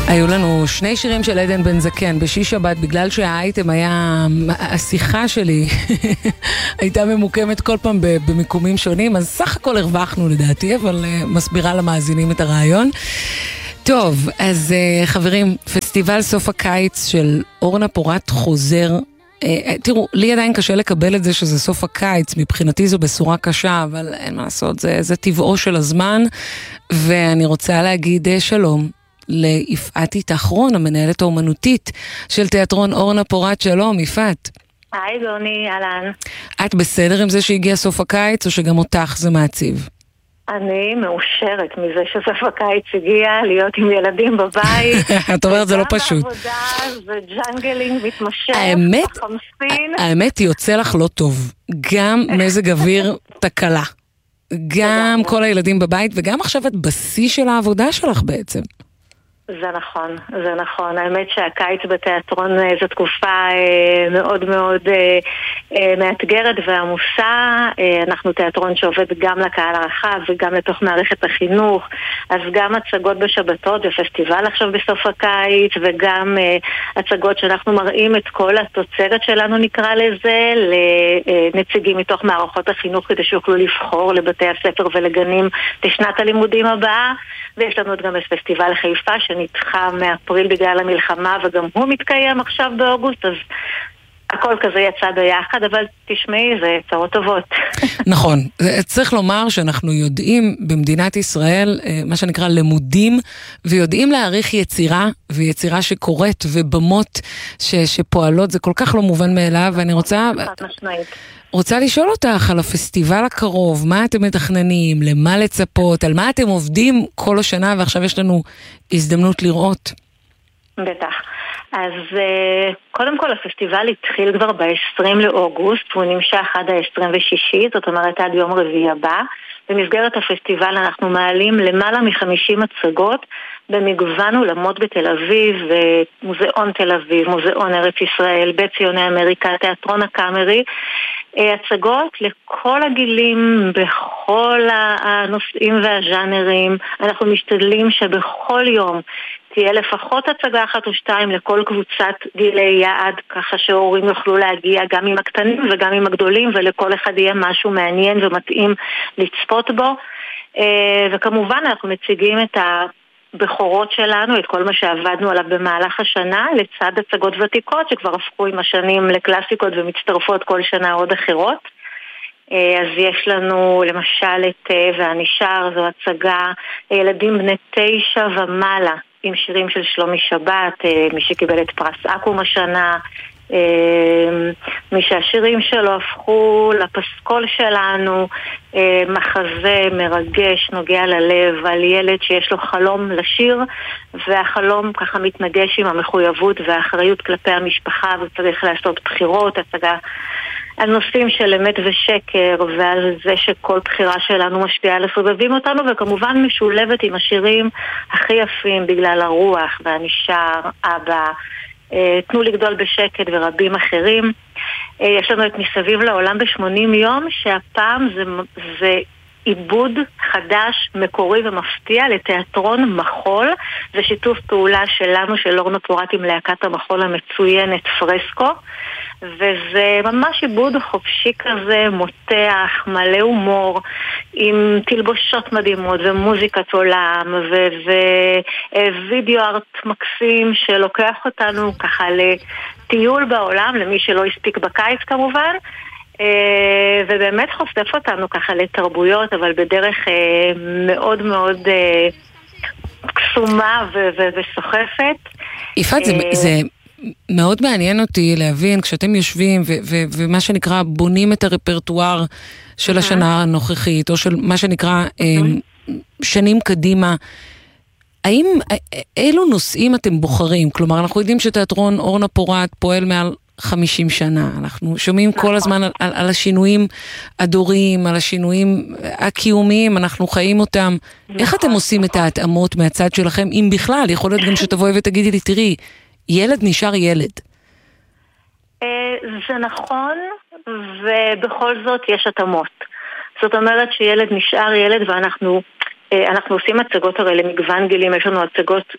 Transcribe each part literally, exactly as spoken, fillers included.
היו לנו שני שירים של עדן בן זקן בשיש שבת, בגלל שהאייטם היה, השיחה שלי הייתה ממוקמת כל פעם במיקומים שונים, אז סך הכל הרווחנו לדעתי, אבל מסבירה למאזינים את הרעיון. טוב, אז חברים, פסטיבל סוף הקיץ של אורנה פורת חוזר. תראו, לי עדיין קשה לקבל את זה שזה סוף הקיץ, מבחינתי זו בשורה קשה, אבל אין מה לעשות, זה, זה טבעו של הזמן, ואני רוצה להגיד שלום ליפעת תחרון, המנהלת האומנותית של תיאטרון אורנה פורת. שלום, יפעת. היי גוני, אהלן. את בסדר עם זה שהגיע סוף הקיץ, או שגם אותך זה מעציב? אני מאושרת מזה שסוף הקיץ הגיע, להיות עם ילדים בבית. את אומרת, זה לא פשוט. גם העבודה וג'אנגלינג מתמשך, האמת, החמסין. האמת יוצא לך לא טוב. גם מזג אוויר תקלה. גם כל הילדים בבית, וגם עכשיו את בשיא של העבודה שלך בעצם. זה נכון, זה נכון. האמת שהקיץ בתיאטרון זו תקופה אה, מאוד מאוד אה, אה, מאתגרת ועמוסה. אה, אנחנו תיאטרון שעובד גם לקהל הרחב וגם לתוך מערכת החינוך, אז גם הצגות בשבתות ופסטיבל עכשיו בסוף הקיץ, וגם אה, הצגות שאנחנו מראים את כל התוצרת שלנו, נקרא לזה, לנציגים מתוך מערכות החינוך כדי שיוכלו לבחור לבתי הספר ולגנים לשנת הלימודים הבאה. ויש לנו גם את פסטיבל חיפה שנדחה מאפריל בגלל המלחמה, וגם הוא מתקיים עכשיו באוגוסט, אז הכל כזה יצא ביחד, אבל תשמעי, זה צרות טובות. נכון, צריך לומר שאנחנו יודעים במדינת ישראל, מה שנקרא למודים, ויודעים להעריך יצירה, ויצירה שקורית, ובמות ש, שפועלות, זה כל כך לא מובן מאליו, ואני רוצה... רוצה לשאול אותך על הפסטיבל הקרוב, מה אתם מתכננים, למה לצפות, על מה אתם עובדים כל השנה, ועכשיו יש לנו הזדמנות לראות. בטח. אז קודם כל הפסטיבל התחיל כבר ב-עשרים לאוגוסט, והוא נמשך עד ה-עשרים ושישי, זאת אומרת עד יום רביעי הבא. במסגרת הפסטיבל אנחנו מעלים למעלה מ-חמישים הצגות, במגוון אולמות בתל אביב, מוזיאון תל אביב, מוזיאון ארץ ישראל, בית ציוני אמריקה, תיאטרון הקאמרי, הצגות לכל הגילים, בכל הנושאים והז'אנרים. אנחנו משתדלים שבכל יום תהיה לפחות הצגה אחת או שתיים לכל קבוצת גילי יעד, ככה שהורים יוכלו להגיע גם עם הקטנים וגם עם הגדולים, ולכל אחד יהיה משהו מעניין ומתאים לצפות בו. וכמובן אנחנו מציגים את הבכורות שלנו, את כל מה שעבדנו עליו במהלך השנה, לצד הצגות ותיקות שכבר הפכו עם השנים לקלאסיקות ומצטרפות כל שנה עוד אחרות. אז יש לנו למשל את והנשאר, זו הצגה ילדים בני תשע ומעלה, עם שירים של שלומי שבת, מי שקיבל את פרס אקו"ם השנה, מי שהשירים שלו הפכו לפסקול שלנו, מחזה מרגש, נוגע ללב, על ילד שיש לו חלום לשיר, והחלום ככה מתנגש עם המחויבות והאחריות כלפי המשפחה, וצריך לעשות בחירות, הצגה על נושאים של אמת ושקר, ועל זה שכל בחירה שלנו משפיעה על הסובבים אותנו, וכמובן משולבת עם השירים הכי יפים בגלל הרוח, והנשאר, אבא, תנו לגדול בשקט ורבים אחרים. יש לנו את מסביב לעולם ב-שמונים יום, שהפעם זה, זה עיבוד חדש, מקורי ומפתיע לתיאטרון מחול. זה שיתוף פעולה שלנו, של אורנה פורת עם להקת המחול המצוינת פרסקו, וזה ממש עיבוד חופשי כזה, מותח, מלא הומור, עם תלבושות מדהימות ומוזיקת עולם ווידאו ארט מקסים שלוקח אותנו ככה לטיול בעולם, למי שלא הספיק בקיץ כמובן, ובאמת חושף אותנו ככה לתרבויות, אבל בדרך מאוד מאוד קסומה וסוחפת. יפעת, זה... זה... מאוד מעניין אותי להבין, כשאתם יושבים ו- ו- ומה שנקרא בונים את הרפרטואר של השנה הנוכחית, או של מה שנקרא שנים קדימה, האם, אילו נושאים אתם בוחרים? כלומר, אנחנו יודעים שתיאטרון אורנה פורת פועל מעל חמישים שנה, אנחנו שומעים כל הזמן על, על, על השינויים הדוריים, על השינויים הקיומיים, אנחנו חיים אותם. איך אתם עושים את ההתאמות מהצד שלכם, אם בכלל? יכול להיות גם שתבואי ותגידי לי, תראי, ילד נשאר ילד. זה נכון, ובכל זאת יש התאמות. זאת אומרת שילד נשאר ילד, ואנחנו אנחנו עושים הצגות הרי למגוון גילים, יש לנו הצגות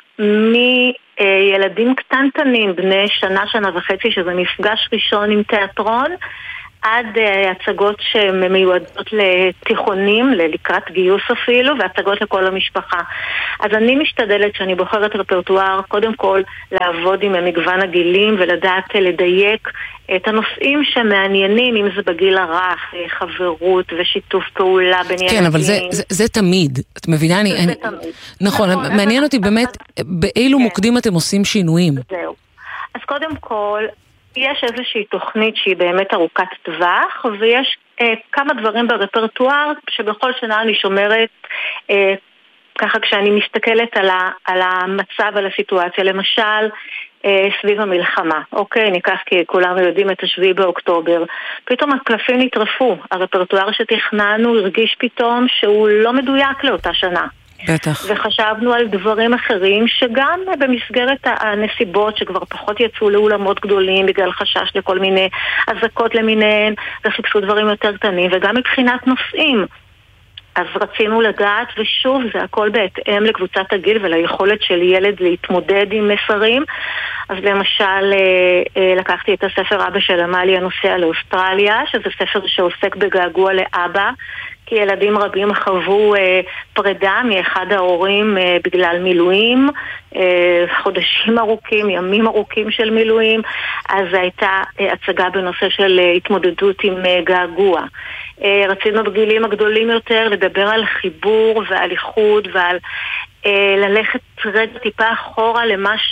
מילדים קטנטנים, בני שנה, שנה וחצי, שזה מפגש ראשון עם תיאטרון, עד הצגות שמיועדות לתיכונים, לקראת גיוס אפילו, והצגות לכל המשפחה. אז אני משתדלת שאני בוחרת רפרטואר, קודם כל לעבוד עם מגוון הגילים ולדעת לדייק את הנושאים שמעניינים, אם זה בגיל הרך, חברות ושיתוף פעולה בין ילדים. כן, אבל זה, זה, זה תמיד. את מבינה? אני, אני, נכון, נכון, מעניין אותי באמת, באילו מוקדים אתם עושים שינויים. זהו. אז קודם כל, יש איזושהי תוכנית שהיא באמת ארוכת טווח, ויש אה, כמה דברים ברפרטואר שבכל שנה אני שומרת, אה, ככה כשאני מסתכלת על, ה, על המצב, על הסיטואציה, למשל אה, סביב המלחמה. אוקיי, ניקח כי כולנו יודעים את השביעי באוקטובר. פתאום הקלפים נטרפו, הרפרטואר שתכננו הרגיש פתאום שהוא לא מדויק לאותה שנה. בטח. וחשבנו על דברים אחרים שגם במסגרת הנסיבות שכבר פחות יצאו לאולמות גדולים בגלל חשש לכל מיני הזקות למיניהן וחיפשו דברים יותר קטנים, וגם מבחינת נושאים. אז רצינו לדעת, ושוב זה הכל בהתאם לקבוצת הגיל וליכולת של ילד להתמודד עם מסרים. אז למשל לקחתי את הספר אבא של עמליה נוסע לאוסטרליה, שזה ספר שעוסק בגעגוע לאבא, כי ילדים רבים חוו אה, פרידה מאחד ההורים אה, בגלל מילואים, אה, חודשים ארוכים, ימים ארוכים של מילואים. אז הייתה אה, הצגה בנושא של אה, התמודדות עם אה, געגוע. אה, רצינו בגילים הגדולים יותר לדבר על חיבור ועל איחוד ועל אה, ללכת רגע טיפה אחורה למה ש...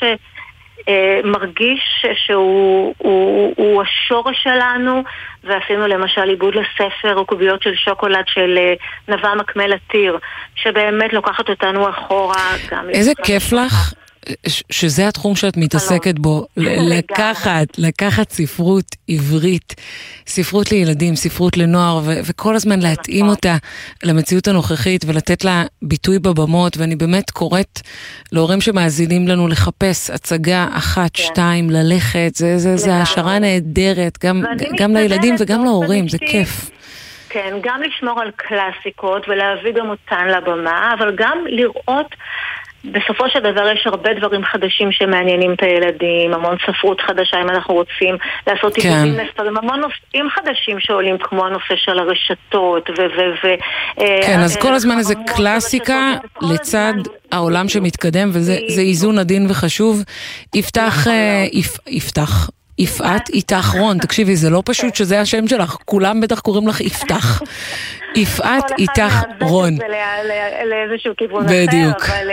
מרגיש שהוא הוא, הוא השורש שלנו, ועשינו למשל עיבוד לספר עוקביות של שוקולד של נווה מקמל עתיר, שבאמת לוקחת אותנו אחורה. גם איזה כיף לך שזה התחום שאת מתעסקת בו, לקחת, לקחת ספרות עברית, ספרות לילדים, ספרות לנוער, ו- וכל הזמן להתאים אותה למציאות הנוכחית ולתת לה ביטוי בבמות, ואני באמת קוראת להורים שמאזינים לנו לחפש הצגה אחת, שתיים, ללכת, זה, זה, זה השערה נהדרת, גם, גם לילדים וגם להורים, זה כיף. כן, גם לשמור על קלאסיקות ולהביא גם אותן לבמה, אבל גם לראות בסופו של דבר יש הרבה דברים חדשים שמעניינים את הילדים, המון ספרות חדשה אם אנחנו רוצים לעשות עיבודים לספרים, המון נושאים חדשים שעולים כמו הנושא של הרשתות ו... כן, אז כל הזמן איזה קלאסיקה לצד העולם שמתקדם, וזה איזון עדין וחשוב. יפתח, יפתח. יפעת איתך רון, תקשיבי, זה לא פשוט שזה השם שלך, כולם בטח קוראים לך יפתח. יפעת איתך רון. כל אחד מעזת לאיזשהו כיוון אחר, אבל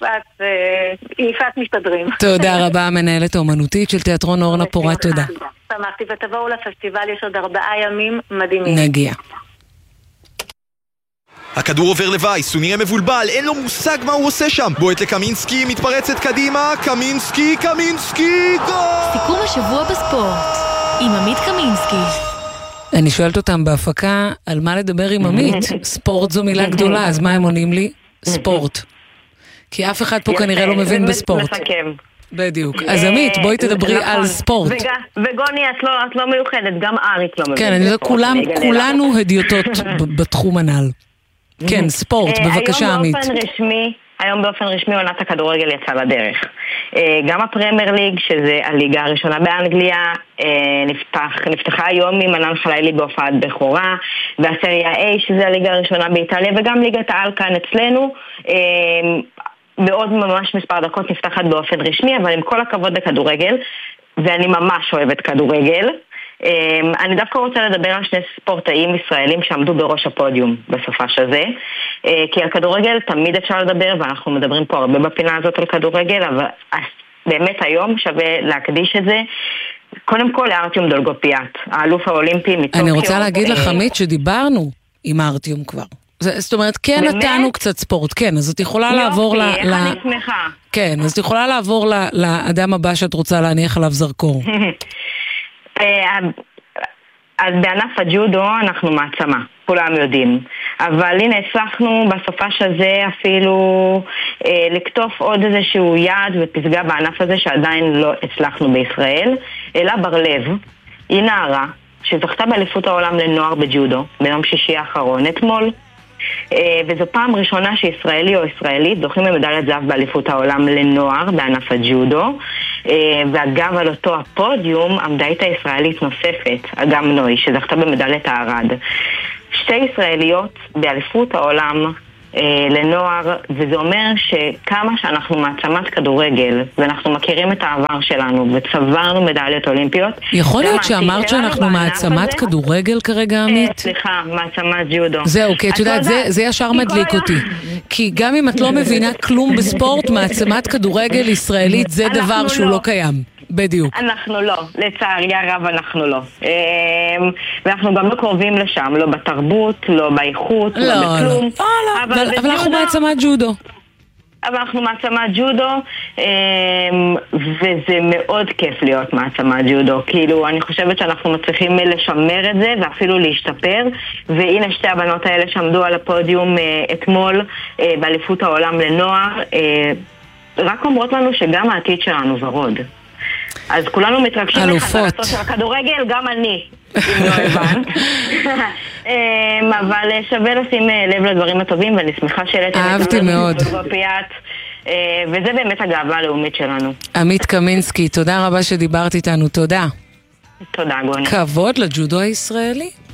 יפעת מסתדרים. תודה רבה, מנהלת האומנותית של תיאטרון אורנה פורת, תודה. שמחתי, ותבואו לפסטיבל, יש עוד ארבעה ימים מדהימים. נגיע. הכדור עובר לווייס, הוא נראה מבולבל, אין לו מושג מה הוא עושה שם. בועט לקמינסקי, מתפרצת קדימה, קמינסקי, קמינסקי, גול! סיכום השבוע בספורט עם עמית קמינסקי. אני שואלת אותם בהפקה על מה לדבר עם עמית. ספורט זו מילה גדולה, אז מה הם עונים לי? ספורט. כי אף אחד פה כנראה לא מבין בספורט. בדיוק. אז עמית, בואי תדברי על ספורט. וגוני, את לא מיוחדת, גם אריק לא מבין. כן, אני יודעת, כולנו הדיוטות בתחום הנ"ל. כן, ספורט, בבקשה עמית. היום באופן רשמי, היום באופן רשמי עונת הכדורגל יצא לדרך. גם הפרמייר ליג, שזה הליגה הראשונה באנגליה, נפתח, נפתחה היום עם ענן חלילי בהופעת בכורה, והסריה A, שזה הליגה הראשונה באיטליה, וגם ליגת העל כאן אצלנו, בעוד ממש מספר דקות נפתחת באופן רשמי, אבל עם כל הכבוד לכדורגל, ואני ממש אוהבת כדורגל, אני דווקא רוצה לדבר על שני ספורטאים ישראלים שעמדו בראש הפודיום בסופש הזה, כי על כדורגל תמיד אפשר לדבר, ואנחנו מדברים פה הרבה בפינה הזאת על כדורגל, אבל באמת היום שווה להקדיש את זה קודם כל לארטיום דולגופיאט, האלוף האולימפי מטוקיו. אני רוצה להגיד לך עמית שדיברנו עם ארטיום כבר, זאת אומרת כן נתנו קצת ספורט, כן, אז את יכולה לעבור ל... יופי, איך אני שמחה. כן, אז את יכולה לעבור לאדם הבא שאת רוצה להניח עליו זרקור. אז בענף הג'ודו אנחנו מעצמה, כולם יודעים, אבל הנה הצלחנו בסופש הזה אפילו אה, לקטוף עוד איזשהו יעד ופסגה בענף הזה שעדיין לא הצלחנו בישראל. אלה ברלב היא נערה שזכתה באליפות העולם לנוער בג'ודו ביום שישי האחרון אתמול, וזו פעם ראשונה שישראלי או ישראלית זוכים במדליית זהב באליפות העולם לנוער בענף הג'ודו, ואגב על אותו הפודיום עמדה איתה ישראלית נוספת, אגם נוי, שזכתה במדליית הארד. שתי ישראליות באליפות העולם לנוער, וזה אומר שכמה שאנחנו מעצמת כדורגל ואנחנו מכירים את העבר שלנו וצברנו מדליות אולימפיות, יכול להיות שאמרת שאנחנו מעצמת כדורגל כרגע, עמית? סליחה, מעצמת ג'ודו. זהו, כי את יודעת, זה ישר מדליק אותי, כי גם אם את לא מבינה כלום בספורט, מעצמת כדורגל ישראלית זה דבר שהוא לא קיים. בדיוק. אנחנו לא, לצערי הרב אנחנו לא. ואנחנו גם לא קרובים לשם, לא בתרבות, לא באיכות, לא בכלום. לא, לא, אבל אנחנו מעצמת ג'ודו. אבל אנחנו מעצמת ג'ודו, וזה מאוד כיף להיות מעצמת ג'ודו. כאילו, אני חושבת שאנחנו מצליחים לשמר את זה, ואפילו להשתפר. והנה שתי הבנות האלה שעמדו על הפודיום אתמול, באליפות העולם לנוער, רק אומרות לנו שגם העתיד שלנו ורוד. אז כולנו מתרגשים לחזרתו של הכדורגל, גם אני, אם לא הבנת. אבל שווה לשים לב לדברים הטובים, ואני שמחה שהעליתם את אהבתי מאוד. וזה באמת הגאווה הלאומית שלנו. עמית קמינסקי, תודה רבה שדיברת איתנו, תודה. תודה, גוני. כבוד לג'ודו הישראלי.